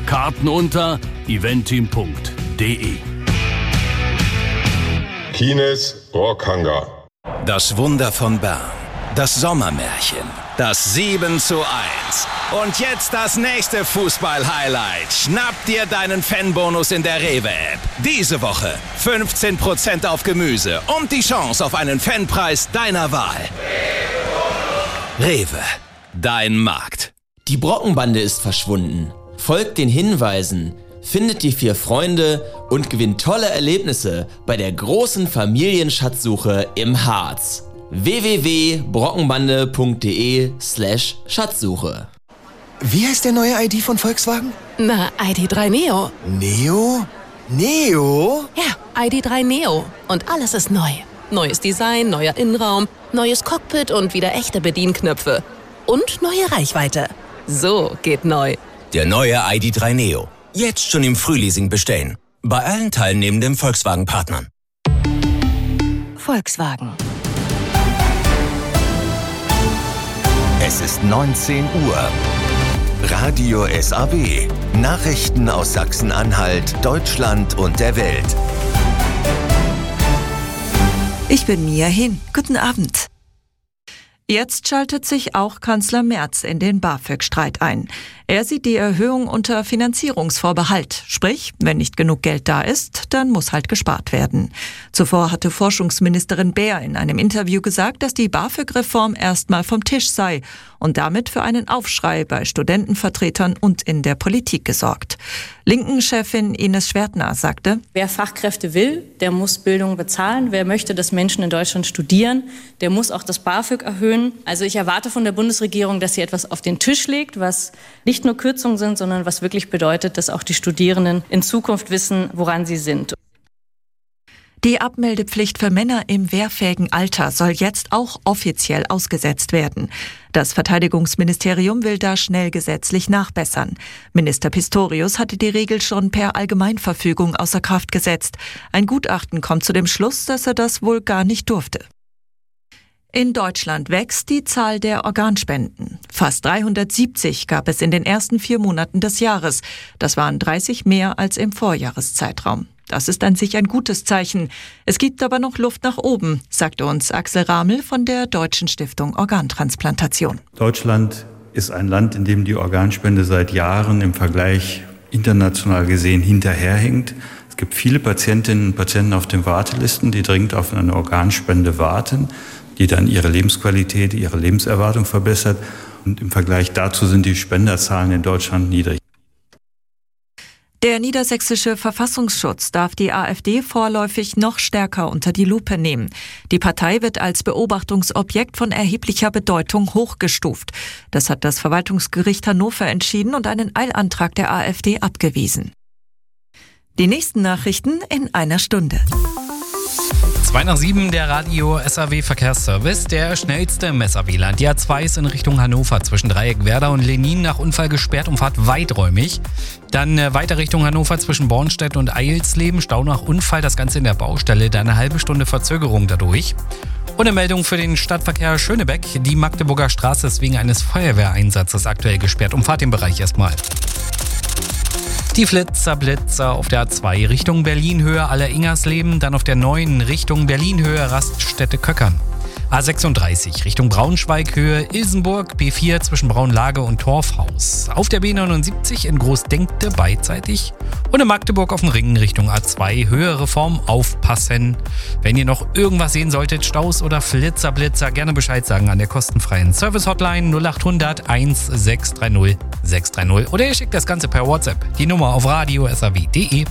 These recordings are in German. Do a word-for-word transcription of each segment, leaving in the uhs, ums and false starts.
Karten unter eventim punkt de. Kines Rockhangar. Das Wunder von Bern. Das Sommermärchen. Das sieben zu eins. Und jetzt das nächste Fußball-Highlight. Schnapp dir deinen Fanbonus in der Rewe-App. Diese Woche fünfzehn Prozent auf Gemüse und die Chance auf einen Fanpreis deiner Wahl. Rewe, dein Markt. Die Brockenbande ist verschwunden. Folgt den Hinweisen, findet die vier Freunde und gewinnt tolle Erlebnisse bei der großen Familienschatzsuche im Harz. w w w punkt brockenbande punkt de slash Schatzsuche. Wie heißt der neue I D von Volkswagen? Na, I D drei Neo. Neo? Neo? Ja, I D drei Neo. Und alles ist neu. Neues Design, neuer Innenraum, neues Cockpit und wieder echte Bedienknöpfe. Und neue Reichweite. So geht neu. Der neue I D drei Neo. Jetzt schon im Frühleasing bestellen. Bei allen teilnehmenden Volkswagen-Partnern. Volkswagen. Es ist neunzehn Uhr. Radio S A W. Nachrichten aus Sachsen-Anhalt, Deutschland und der Welt. Ich bin Mia Hin. Guten Abend. Jetzt schaltet sich auch Kanzler Merz in den BAföG-Streit ein. Er sieht die Erhöhung unter Finanzierungsvorbehalt. Sprich, wenn nicht genug Geld da ist, dann muss halt gespart werden. Zuvor hatte Forschungsministerin Baer in einem Interview gesagt, dass die BAföG-Reform erstmal vom Tisch sei und damit für einen Aufschrei bei Studentenvertretern und in der Politik gesorgt. Linken-Chefin Ines Schwertner sagte: Wer Fachkräfte will, der muss Bildung bezahlen. Wer möchte, dass Menschen in Deutschland studieren, der muss auch das BAföG erhöhen. Also ich erwarte von der Bundesregierung, dass sie etwas auf den Tisch legt, was nicht nur Kürzungen sind, sondern was wirklich bedeutet, dass auch die Studierenden in Zukunft wissen, woran sie sind. Die Abmeldepflicht für Männer im wehrfähigen Alter soll jetzt auch offiziell ausgesetzt werden. Das Verteidigungsministerium will da schnell gesetzlich nachbessern. Minister Pistorius hatte die Regel schon per Allgemeinverfügung außer Kraft gesetzt. Ein Gutachten kommt zu dem Schluss, dass er das wohl gar nicht durfte. In Deutschland wächst die Zahl der Organspenden. Fast dreihundertsiebzig gab es in den ersten vier Monaten des Jahres. Das waren dreißig mehr als im Vorjahreszeitraum. Das ist an sich ein gutes Zeichen. Es gibt aber noch Luft nach oben, sagte uns Axel Ramel von der Deutschen Stiftung Organtransplantation. Deutschland ist ein Land, in dem die Organspende seit Jahren im Vergleich international gesehen hinterherhinkt. Es gibt viele Patientinnen und Patienten auf den Wartelisten, die dringend auf eine Organspende warten, die dann ihre Lebensqualität, ihre Lebenserwartung verbessert. Und im Vergleich dazu sind die Spenderzahlen in Deutschland niedrig. Der niedersächsische Verfassungsschutz darf die AfD vorläufig noch stärker unter die Lupe nehmen. Die Partei wird als Beobachtungsobjekt von erheblicher Bedeutung hochgestuft. Das hat das Verwaltungsgericht Hannover entschieden und einen Eilantrag der AfD abgewiesen. Die nächsten Nachrichten in einer Stunde. zwei nach sieben, der Radio S A W Verkehrsservice. Der schnellste im S A W-Land. Die A zwei ist in Richtung Hannover zwischen Dreieckwerder und Lenin nach Unfall gesperrt und fahrt weiträumig. Dann äh, weiter Richtung Hannover zwischen Bornstedt und Eilsleben. Stau nach Unfall, das Ganze in der Baustelle. Da eine halbe Stunde Verzögerung dadurch. Und eine Meldung für den Stadtverkehr Schönebeck. Die Magdeburger Straße ist wegen eines Feuerwehreinsatzes aktuell gesperrt. Umfahrt den Bereich erstmal. Die Flitzer, Blitzer auf der A zwei Richtung Berlin-Höhe Aller-Ingersleben, dann auf der neun Richtung Berlin-Höhe Raststätte Köckern. A sechsunddreißig Richtung Braunschweig-Höhe Ilsenburg, B vier zwischen Braunlage und Torfhaus. Auf der B neunundsiebzig in Großdenkte beidseitig und in Magdeburg auf dem Ring Richtung A zwei Höhe Reform aufpassen. Wenn ihr noch irgendwas sehen solltet, Staus oder Flitzer, Blitzer, gerne Bescheid sagen an der kostenfreien Service-Hotline null acht hundert eins sechs drei null sechs drei null oder ihr schickt das Ganze per WhatsApp. Die Nummer auf radio s a w punkt de.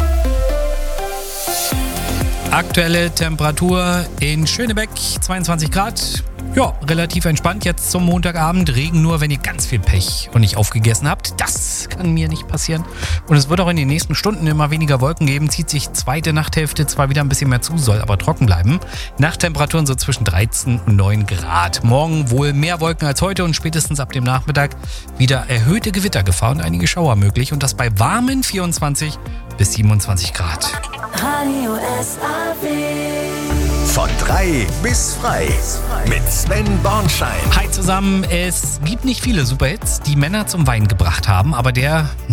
Aktuelle Temperatur in Schönebeck, zweiundzwanzig Grad. Ja, relativ entspannt jetzt zum Montagabend. Regen nur, wenn ihr ganz viel Pech und nicht aufgegessen habt. Das kann mir nicht passieren. Und es wird auch in den nächsten Stunden immer weniger Wolken geben. Zieht sich zweite Nachthälfte zwar wieder ein bisschen mehr zu, soll aber trocken bleiben. Nachttemperaturen so zwischen dreizehn und neun Grad. Morgen wohl mehr Wolken als heute und spätestens ab dem Nachmittag wieder erhöhte Gewittergefahr und einige Schauer möglich. Und das bei warmen vierundzwanzig bis siebenundzwanzig Grad. Radio S A W. Von drei bis frei. Mit Sven Bornschein. Hi zusammen, es gibt nicht viele Superhits, die Männer zum Weinen gebracht haben, aber der